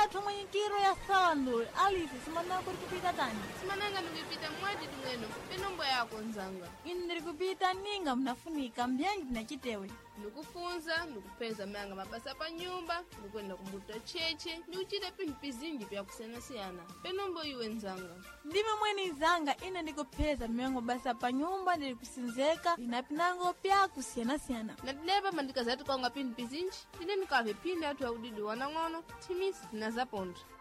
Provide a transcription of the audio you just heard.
tomanyikiro ya sawandu alisi simanako kupita tani simananga ndikupita mwati tumweno penombo yako nzanga ine ndikupita ninga mnafunika mbyanji tinachitewe ndikufunza ndikupeza manga mabasa pa nyumba ndikwenda kumbuto cheche ndikuchita pizinji pyakusiyana-siyana penombo iwe nzanga ndime mweni zanga ine ndikupeza myango basa pa nyumba ndikusinzeka inapinango pyakusiyana-siyana natilepa mandikazati kwaunga pizinji ine ndikave pindi atu yaudidi wanang'ono timisi tinazaponda